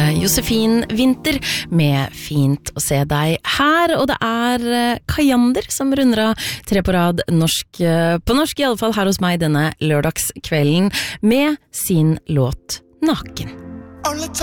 Josefin Winter med Fint å se deg her, og det Kajander som runder av 3 på rad norsk, på norsk I alle fall her hos meg denne lørdagskvelden med sin låt Naken.